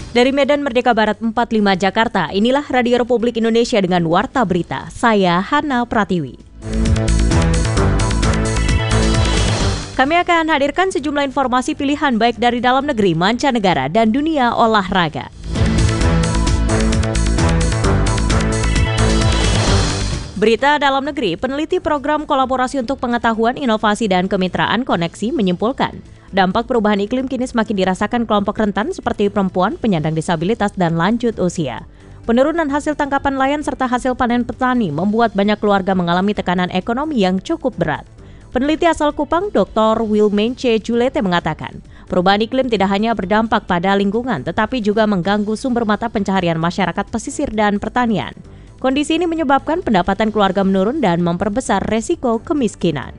Dari Medan Merdeka Barat 45 Jakarta, inilah Radio Republik Indonesia dengan Warta Berita. Saya Hana Pratiwi. Kami akan hadirkan sejumlah informasi pilihan baik dari dalam negeri, mancanegara, dan dunia olahraga. Berita dalam negeri, peneliti program kolaborasi untuk pengetahuan, inovasi, dan kemitraan Koneksi menyimpulkan, dampak perubahan iklim kini semakin dirasakan kelompok rentan seperti perempuan, penyandang disabilitas, dan lanjut usia. Penurunan hasil tangkapan nelayan serta hasil panen petani membuat banyak keluarga mengalami tekanan ekonomi yang cukup berat. Peneliti asal Kupang, Dr. Wilmain C. Julete mengatakan, perubahan iklim tidak hanya berdampak pada lingkungan, tetapi juga mengganggu sumber mata pencaharian masyarakat pesisir dan pertanian. Kondisi ini menyebabkan pendapatan keluarga menurun dan memperbesar resiko kemiskinan.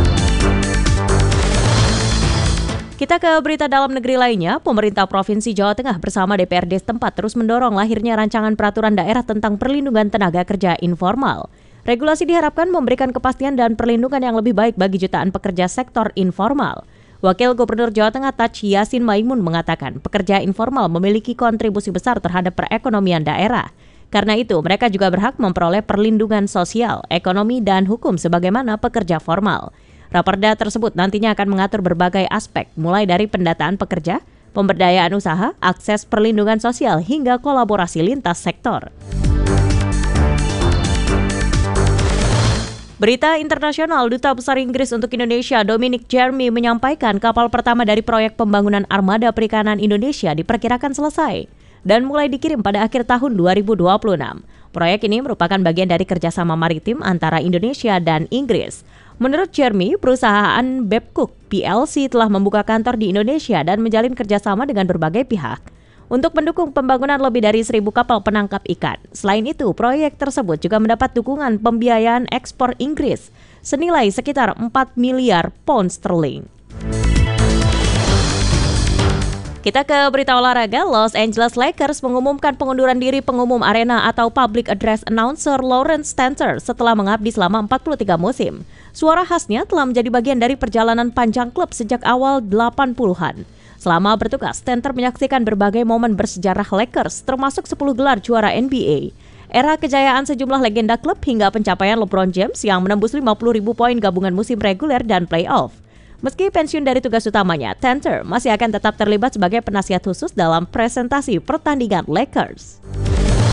Kita ke berita dalam negeri lainnya. Pemerintah Provinsi Jawa Tengah bersama DPRD setempat terus mendorong lahirnya rancangan peraturan daerah tentang perlindungan tenaga kerja informal. Regulasi diharapkan memberikan kepastian dan perlindungan yang lebih baik bagi jutaan pekerja sektor informal. Wakil Gubernur Jawa Tengah Taj Yassin Maimun mengatakan pekerja informal memiliki kontribusi besar terhadap perekonomian daerah. Karena itu, mereka juga berhak memperoleh perlindungan sosial, ekonomi, dan hukum sebagaimana pekerja formal. Raperda tersebut nantinya akan mengatur berbagai aspek, mulai dari pendataan pekerja, pemberdayaan usaha, akses perlindungan sosial, hingga kolaborasi lintas sektor. Berita internasional, Duta Besar Inggris untuk Indonesia Dominic Jeremy menyampaikan kapal pertama dari proyek pembangunan armada perikanan Indonesia diperkirakan selesai dan mulai dikirim pada akhir tahun 2026. Proyek ini merupakan bagian dari kerjasama maritim antara Indonesia dan Inggris. Menurut Jeremy, perusahaan Babcock PLC telah membuka kantor di Indonesia dan menjalin kerjasama dengan berbagai pihak untuk mendukung pembangunan lebih dari 1.000 kapal penangkap ikan. Selain itu, proyek tersebut juga mendapat dukungan pembiayaan ekspor Inggris senilai sekitar 4 miliar pound sterling. Kita ke berita olahraga. Los Angeles Lakers mengumumkan pengunduran diri pengumum arena atau public address announcer Lawrence Stanter setelah mengabdi selama 43 musim. Suara khasnya telah menjadi bagian dari perjalanan panjang klub sejak awal 80-an. Selama bertugas, Stanter menyaksikan berbagai momen bersejarah Lakers, termasuk 10 gelar juara NBA. Era kejayaan sejumlah legenda klub hingga pencapaian LeBron James yang menembus 50.000 poin gabungan musim reguler dan playoff. Meski pensiun dari tugas utamanya, Stanter masih akan tetap terlibat sebagai penasihat khusus dalam presentasi pertandingan Lakers.